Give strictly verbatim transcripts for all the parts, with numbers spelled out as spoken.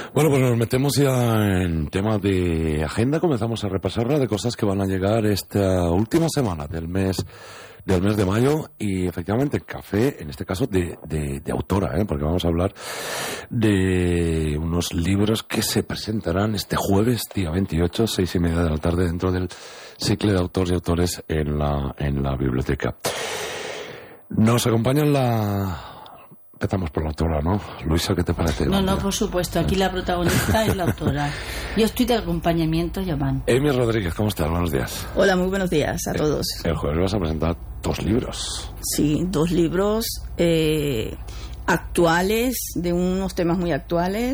Bueno, pues nos metemos ya en temas de agenda, comenzamos a repasarla de cosas que van a llegar esta última semana del mes del mes de mayo y efectivamente café, en este caso de, de, de autora, ¿eh? Porque vamos a hablar de unos libros que se presentarán este jueves, día veintiocho, seis y media de la tarde, dentro del ciclo de autores y autores en la, en la biblioteca. Nos acompaña la... Empezamos por la autora, ¿no? Luisa, ¿qué te parece? No, no, por supuesto. Aquí la protagonista es la autora. Yo estoy de acompañamiento, Yamán. Emi Rodríguez, ¿cómo estás? Buenos días. Hola, muy buenos días a todos. El, el jueves vas a presentar dos libros. Sí, dos libros eh, actuales, de unos temas muy actuales.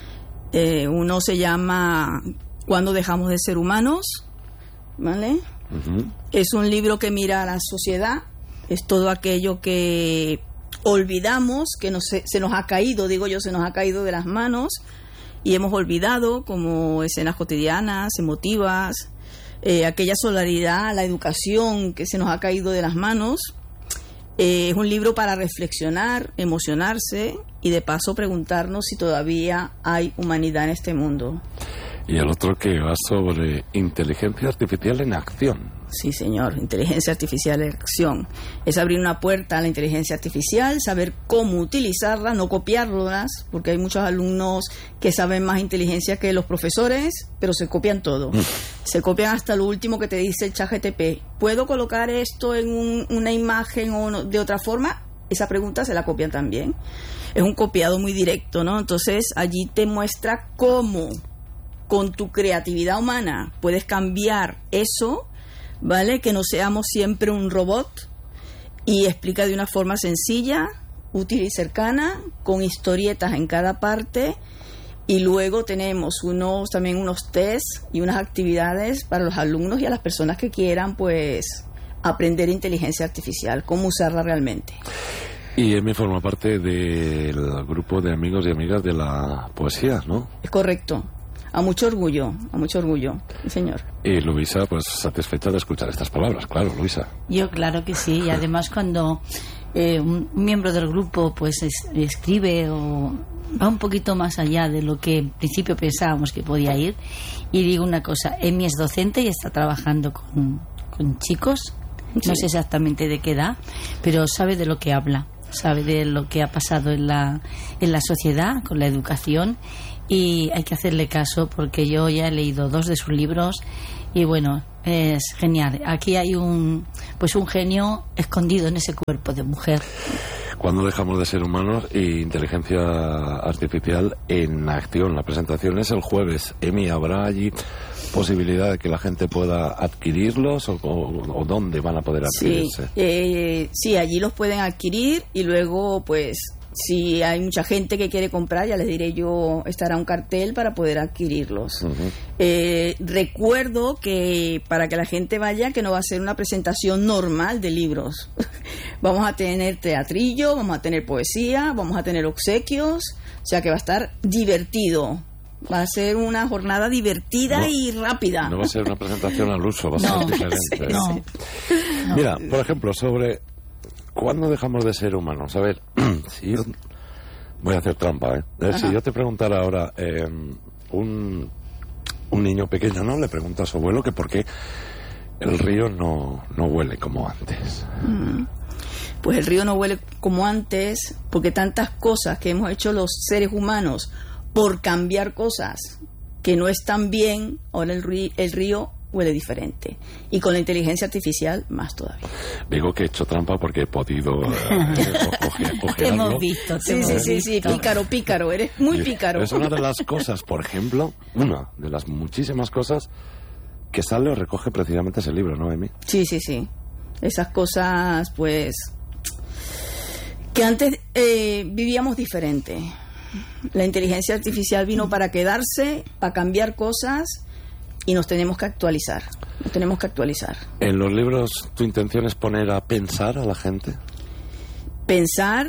Eh, uno se llama ¿Cuándo dejamos de ser humanos? ¿Vale? Uh-huh. Es un libro que mira a la sociedad. Es todo aquello que olvidamos, que nos, se nos ha caído, digo yo, se nos ha caído de las manos y hemos olvidado, como escenas cotidianas, emotivas, eh, aquella solidaridad, la educación que se nos ha caído de las manos. Eh, es un libro para reflexionar, emocionarse y de paso preguntarnos si todavía hay humanidad en este mundo. Y el otro que va sobre inteligencia artificial en acción. Sí, señor, inteligencia artificial en acción. Es abrir una puerta a la inteligencia artificial, saber cómo utilizarla, no copiarlas, porque hay muchos alumnos que saben más inteligencia que los profesores, pero se copian todo. Mm. Se copian hasta lo último que te dice el ChatGPT. ¿Puedo colocar esto en un, una imagen o no, de otra forma? Esa pregunta se la copian también. Es un copiado muy directo, ¿no? Entonces, allí te muestra cómo con tu creatividad humana puedes cambiar eso, ¿vale? Que no seamos siempre un robot, y explica de una forma sencilla, útil y cercana, con historietas en cada parte, y luego tenemos unos también unos test y unas actividades para los alumnos y a las personas que quieran pues aprender inteligencia artificial, cómo usarla realmente. Y Emi forma parte del grupo de amigos y amigas de la poesía, ¿no? Es correcto. A mucho orgullo, a mucho orgullo, señor. Y Luisa, pues satisfecha de escuchar estas palabras, claro, Luisa. Yo claro que sí, y además cuando eh, un miembro del grupo pues es, escribe o va un poquito más allá de lo que en principio pensábamos que podía ir, y digo una cosa, Emi es docente y está trabajando con, con chicos, sí. No sé exactamente de qué edad, pero sabe de lo que habla, sabe de lo que ha pasado en la, en la sociedad, con la educación. Y hay que hacerle caso porque yo ya he leído dos de sus libros y bueno, es genial. Aquí hay un pues un genio escondido en ese cuerpo de mujer. Cuando dejamos de ser humanos y inteligencia artificial en acción. La presentación es el jueves. Emi, ¿habrá allí posibilidad de que la gente pueda adquirirlos o, o, o dónde van a poder adquirirse? Sí, eh, sí, allí los pueden adquirir y luego pues... Si hay mucha gente que quiere comprar, ya les diré yo, estará un cartel para poder adquirirlos. Uh-huh. Eh, recuerdo que para que la gente vaya, que no va a ser una presentación normal de libros. Vamos a tener teatrillo, vamos a tener poesía, vamos a tener obsequios, o sea que va a estar divertido. Va a ser una jornada divertida no, y rápida. No va a ser una presentación al uso, va a no, ser diferente. No, no. Mira, por ejemplo, sobre... ¿Cuándo dejamos de ser humanos? A ver, si yo... Voy a hacer trampa, ¿eh? Ajá. Si yo te preguntara ahora, eh, un, un niño pequeño, ¿no? Le pregunta a su abuelo que por qué el río no, no huele como antes. Mm. Pues el río no huele como antes porque tantas cosas que hemos hecho los seres humanos por cambiar cosas que no están bien, ahora el río, el río huele diferente. Y con la inteligencia artificial, más todavía. Digo que he hecho trampa porque he podido eh, Te hemos visto. Te sí, hemos sí, visto. sí, sí, pícaro, pícaro. Eres muy pícaro. Es una de las cosas, por ejemplo, una de las muchísimas cosas que sale o recoge precisamente ese libro, ¿no, Emi? Sí, sí, sí. Esas cosas, pues... Que antes eh, vivíamos diferente. La inteligencia artificial vino para quedarse, para cambiar cosas... Y nos tenemos que actualizar, nos tenemos que actualizar. ¿En los libros tu intención es poner a pensar a la gente? Pensar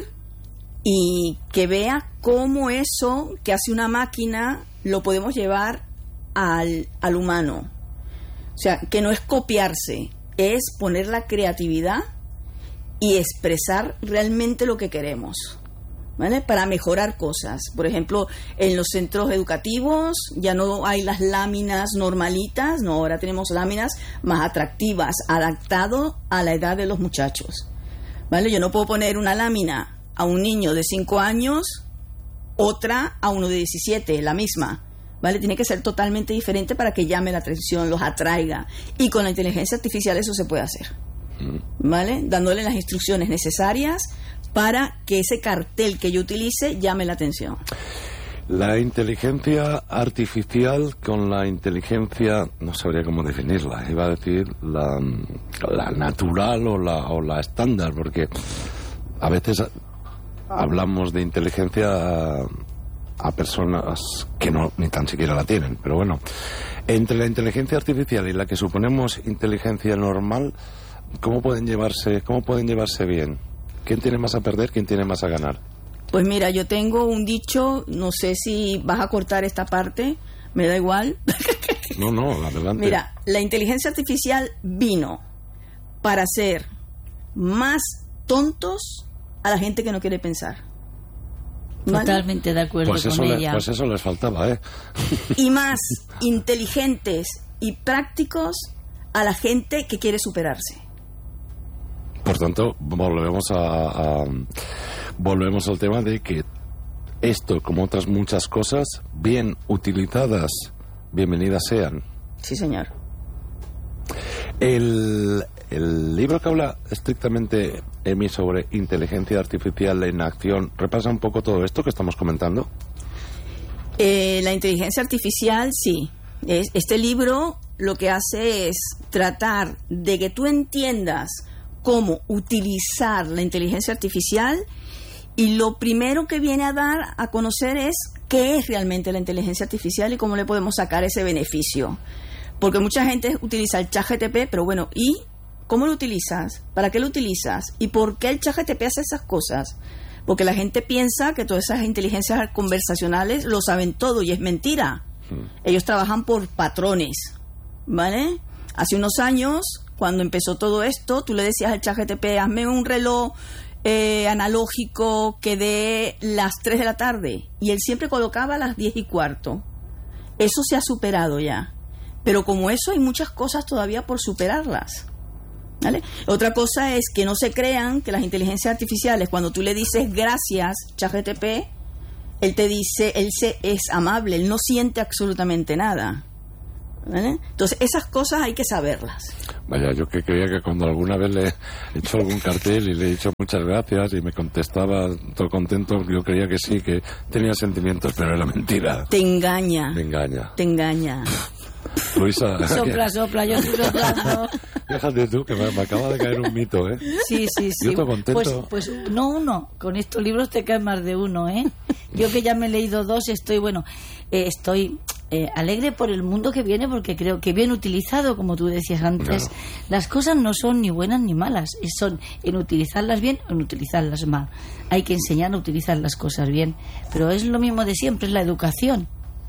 y que vea cómo eso que hace una máquina lo podemos llevar al, al humano. O sea, que no es copiarse, es poner la creatividad y expresar realmente lo que queremos. ¿vale? Para mejorar cosas. Por ejemplo, en los centros educativos ya no hay las láminas normalitas, no, ahora tenemos láminas más atractivas, adaptado a la edad de los muchachos, ¿vale? Yo no puedo poner una lámina a un niño de cinco años, otra a uno de diecisiete, la misma, ¿vale? Tiene que ser totalmente diferente para que llame la atención, los atraiga. Y con la inteligencia artificial eso se puede hacer, ¿vale? Dándole las instrucciones necesarias para que ese cartel que yo utilice llame la atención. La inteligencia artificial con la inteligencia, no sabría cómo definirla, iba a decir la, la natural o la, o la estándar, porque a veces hablamos de inteligencia a, a personas que no ni tan siquiera la tienen, pero bueno, entre la inteligencia artificial y la que suponemos inteligencia normal, ¿cómo pueden llevarse, cómo pueden llevarse bien? ¿Quién tiene más a perder? ¿Quién tiene más a ganar? Pues mira, yo tengo un dicho, no sé si vas a cortar esta parte, me da igual. No, no, adelante. Mira, la inteligencia artificial vino para hacer más tontos a la gente que no quiere pensar. ¿Vale? Totalmente de acuerdo pues con eso ella. Le, pues eso les faltaba, ¿eh? Y más inteligentes y prácticos a la gente que quiere superarse. Por tanto, volvemos a, a volvemos al tema de que esto, como otras muchas cosas, bien utilizadas, bienvenidas sean. Sí, señor. El, el libro que habla estrictamente, Emi, sobre inteligencia artificial en acción, ¿repasa un poco todo esto que estamos comentando? Eh, la inteligencia artificial, sí. Es, este libro lo que hace es tratar de que tú entiendas cómo utilizar la inteligencia artificial, y lo primero que viene a dar a conocer es qué es realmente la inteligencia artificial y cómo le podemos sacar ese beneficio. Porque mucha gente utiliza el ChatGPT, pero bueno, ¿y cómo lo utilizas? ¿Para qué lo utilizas? ¿Y por qué el ChatGPT hace esas cosas? Porque la gente piensa que todas esas inteligencias conversacionales lo saben todo, y es mentira. Sí. Ellos trabajan por patrones, ¿vale? Hace unos años, cuando empezó todo esto, tú le decías al ChatGPT, hazme un reloj eh, analógico que dé las tres de la tarde, y él siempre colocaba las diez y cuarto. Eso se ha superado ya, pero como eso hay muchas cosas todavía por superarlas, ¿vale? Otra cosa es que no se crean que las inteligencias artificiales, cuando tú le dices gracias ChatGPT, él te dice, él se, es amable, él no siente absolutamente nada, ¿vale? Entonces esas cosas hay que saberlas. Vaya, yo que creía que cuando alguna vez le he hecho algún cartel y le he dicho muchas gracias y me contestaba todo contento, yo creía que sí, que tenía sentimientos, pero era mentira. Te engaña. Me engaña. Te engaña. Luisa. Sopla, sopla, yo estoy soplando. Fíjate tú, que me, me acaba de caer un mito, ¿eh? Sí, sí, sí. Yo estoy contento. Pues, pues no uno, con estos libros te cae más de uno, ¿eh? Yo que ya me he leído dos, estoy, bueno, eh, estoy eh, alegre por el mundo que viene, porque creo que bien utilizado, como tú decías antes, no. Las cosas no son ni buenas ni malas, son en utilizarlas bien o en utilizarlas mal. Hay que enseñar a utilizar las cosas bien, pero es lo mismo de siempre, es la educación.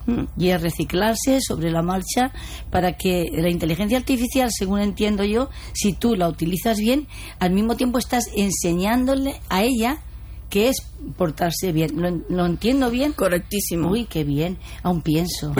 Y es reciclarse sobre la marcha para que la inteligencia artificial, según entiendo yo, si tú la utilizas bien, al mismo tiempo estás enseñándole a ella que es portarse bien. ¿Lo, lo entiendo bien? Correctísimo. Uy, qué bien, aún pienso.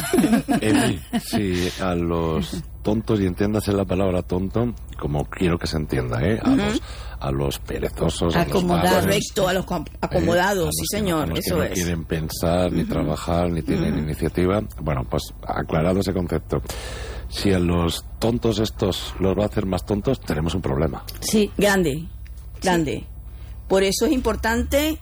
Emi, sí, a los tontos, y entiéndase la palabra tonto como quiero que se entienda, ¿eh? A, uh-huh. los, a los perezosos, acomodados. A los correcto, a los acomodados, eh, sí señor, a los eso que no es. quieren pensar, ni uh-huh. trabajar, ni tienen uh-huh. iniciativa. Bueno, pues aclarado ese concepto, si a los tontos estos los va a hacer más tontos, tenemos un problema. Sí, grande, grande. Sí. Por eso es importante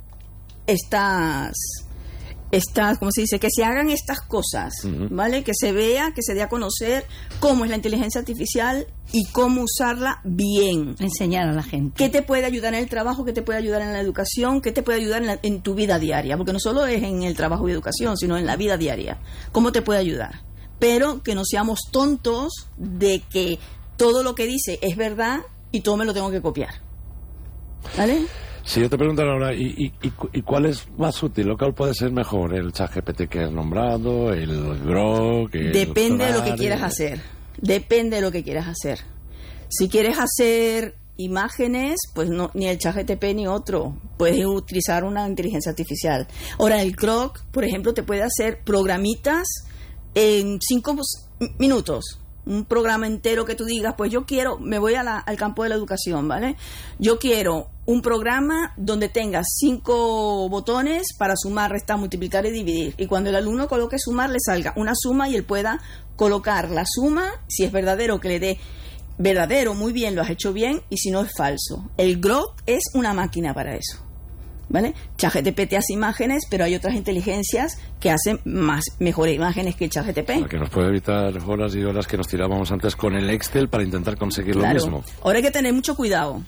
estas, estas, ¿cómo se dice? Que se hagan estas cosas, uh-huh. ¿vale? Que se vea, que se dé a conocer cómo es la inteligencia artificial y cómo usarla bien. Enseñar a la gente. ¿Qué te puede ayudar en el trabajo? ¿Qué te puede ayudar en la educación? ¿Qué te puede ayudar en, la, en tu vida diaria? Porque no solo es en el trabajo y educación, sino en la vida diaria. ¿Cómo te puede ayudar? Pero que no seamos tontos de que todo lo que dice es verdad y todo me lo tengo que copiar. ¿Vale? Si yo te preguntara ahora, ¿y, y, y, y cuál es más útil? ¿Lo cual puede ser mejor? ¿El ChatGPT que has nombrado? ¿El Grok? El Depende Solar, de lo que quieras el... hacer. Depende de lo que quieras hacer. Si quieres hacer imágenes, pues no, ni el ChatGPT ni otro. Puedes utilizar una inteligencia artificial. Ahora, el Grok, por ejemplo, te puede hacer programitas en cinco minutos. Un programa entero que tú digas, pues yo quiero, me voy a la, al campo de la educación, ¿vale? Yo quiero un programa donde tenga cinco botones para sumar, restar, multiplicar y dividir. Y cuando el alumno coloque sumar, le salga una suma y él pueda colocar la suma, si es verdadero, que le dé verdadero, muy bien, lo has hecho bien, y si no es falso. El Grok es una máquina para eso, ¿vale? ChatGPT hace imágenes, pero hay otras inteligencias que hacen más mejores imágenes que ChatGPT. Que nos puede evitar horas y horas que nos tirábamos antes con el Excel para intentar conseguir Claro. lo mismo. Ahora hay que tener mucho cuidado.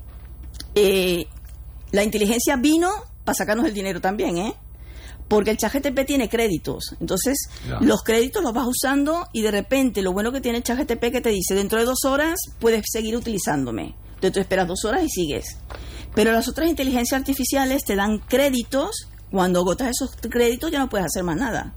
Eh, la inteligencia vino para sacarnos el dinero también, ¿eh? Porque el ChatGPT tiene créditos. Entonces, Ya. los créditos los vas usando y de repente lo bueno que tiene el ChatGPT que te dice, dentro de dos horas puedes seguir utilizándome. Entonces tú esperas dos horas y sigues. Pero las otras inteligencias artificiales te dan créditos. Cuando agotas esos créditos ya no puedes hacer más nada.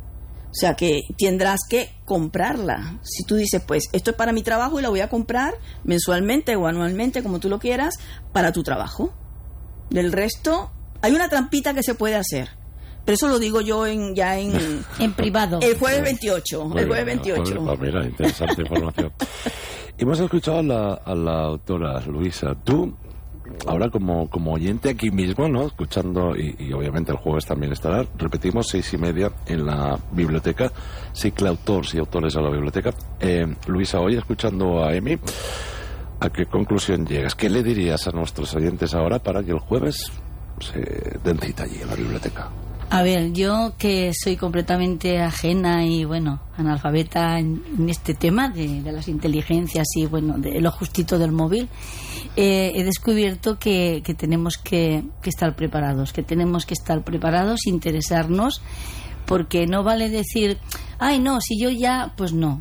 O sea que tendrás que comprarla. Si tú dices, pues esto es para mi trabajo y la voy a comprar mensualmente o anualmente, como tú lo quieras, para tu trabajo. Del resto, hay una trampita que se puede hacer. Pero eso lo digo yo en ya en... En privado. El jueves veintiocho. Muy el jueves bien, veintiocho. pues mira, interesante información. Hemos escuchado a la, a la autora Luisa. Tú, ahora como, como oyente aquí mismo, ¿no? Escuchando, y, y obviamente el jueves también estará, repetimos, seis y media en la biblioteca, Cicle Autors y autores a la biblioteca. Eh, Luisa, hoy escuchando a Emi, ¿a qué conclusión llegas? ¿Qué le dirías a nuestros oyentes ahora para que el jueves se den cita allí en la biblioteca? A ver, yo que soy completamente ajena y, bueno, analfabeta en, en este tema de, de las inteligencias y, bueno, de lo justito del móvil, eh, he descubierto que, que tenemos que, que estar preparados, que tenemos que estar preparados, interesarnos, porque no vale decir, ay, no, si yo ya, pues no.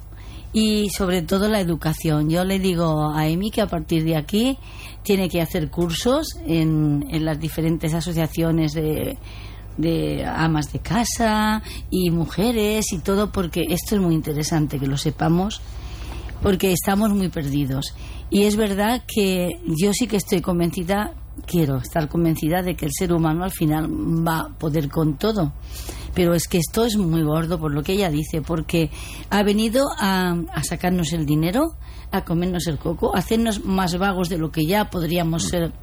Y sobre todo la educación. Yo le digo a Emi que a partir de aquí tiene que hacer cursos en, en las diferentes asociaciones de... de amas de casa y mujeres y todo, porque esto es muy interesante que lo sepamos, porque estamos muy perdidos. Y es verdad que yo sí que estoy convencida, quiero estar convencida de que el ser humano al final va a poder con todo, pero es que esto es muy gordo por lo que ella dice, porque ha venido a, a sacarnos el dinero, a comernos el coco, a hacernos más vagos de lo que ya podríamos ser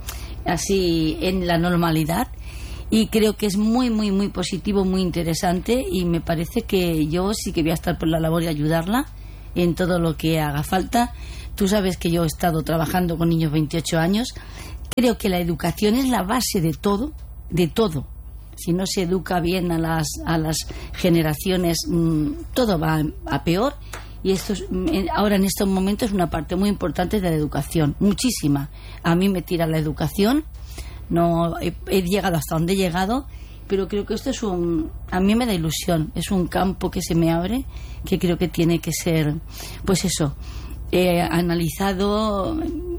así en la normalidad. Y creo que es muy, muy, muy positivo, muy interesante, y me parece que yo sí que voy a estar por la labor de ayudarla en todo lo que haga falta. Tú sabes que yo he estado trabajando con niños veintiocho años. Creo que la educación es la base de todo, de todo. Si no se educa bien a las, a las generaciones, mmm, todo va a peor. Y esto es, ahora en estos momentos es una parte muy importante de la educación, muchísima. A mí me tira la educación. No he, he llegado hasta donde he llegado, pero creo que esto es un, a mí me da ilusión, es un campo que se me abre, que creo que tiene que ser, pues eso, eh, analizado,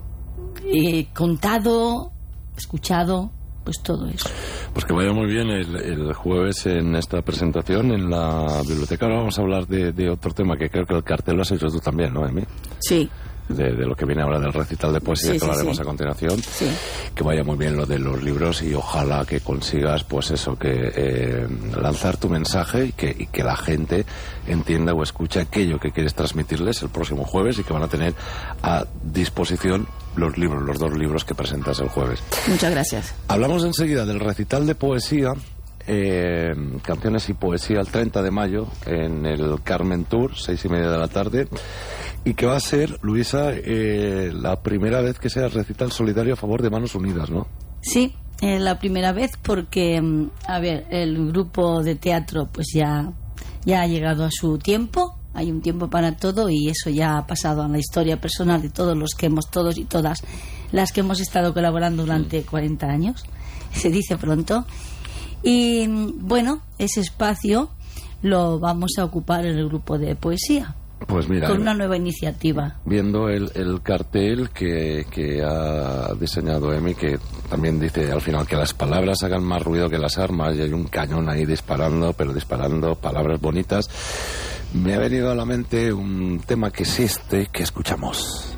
eh, contado, escuchado, pues todo eso. Pues que vaya muy bien el, el jueves en esta presentación en la biblioteca. Ahora vamos a hablar de, de otro tema que creo que el cartel lo has hecho tú también, ¿no, Emi? Sí. De, de lo que viene ahora del recital de poesía, Sí, que sí, hablaremos sí. a continuación. Sí. Que vaya muy bien lo de los libros y ojalá que consigas, pues eso, que eh, lanzar tu mensaje y que, y que la gente entienda o escuche aquello que quieres transmitirles el próximo jueves, y que van a tener a disposición los libros, los dos libros que presentas el jueves. Muchas gracias. Hablamos enseguida del recital de poesía, eh, canciones y poesía, el treinta de mayo en el Carmen Tour, seis y media de la tarde. Y que va a ser, Luisa, eh, la primera vez que sea recital solidario a favor de Manos Unidas, ¿no? Sí, eh, la primera vez porque, a ver, el grupo de teatro pues ya, ya ha llegado a su tiempo, hay un tiempo para todo, y eso ya ha pasado a la historia personal de todos los que hemos, todos y todas las que hemos estado colaborando durante cuarenta años, se dice pronto. Y bueno, ese espacio lo vamos a ocupar en el grupo de poesía. Pues mira, con una nueva iniciativa. Viendo el, el cartel que, que ha diseñado Emi, que también dice al final que las palabras hagan más ruido que las armas, y hay un cañón ahí disparando, pero disparando palabras bonitas, me ha venido a la mente un tema que existe, que escuchamos.